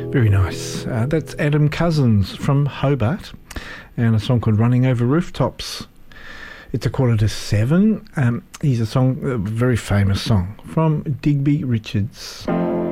Very nice. That's Adam Cousins from Hobart and a song called Running Over Rooftops. It's 6:45. Here's a very famous song from Digby Richards.